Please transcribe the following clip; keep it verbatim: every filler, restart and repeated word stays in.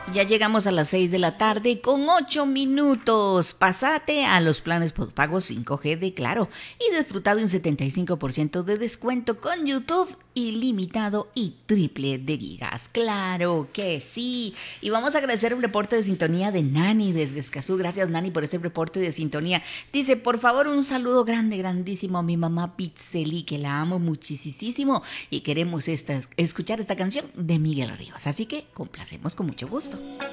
Ya llegamos a las seis de la tarde con ocho minutos. Pásate a los planes postpago cinco G de Claro y disfruta de un setenta y cinco por ciento de descuento con YouTube ilimitado y triple de gigas. Claro que sí. Y vamos a agradecer el reporte de sintonía de Nani desde Escazú. Gracias, Nani, por ese reporte de sintonía. Dice, por favor, un saludo grande, grandísimo a mi mamá Pizzeli, que la amo muchísimo y queremos esta, escuchar esta canción de Miguel Ríos. Así que complacemos con mucho gusto.